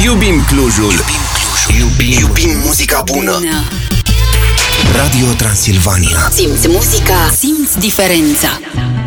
Iubim Clujul. Iubim muzica bună. Radio Transilvania. Simți muzica, simți diferența.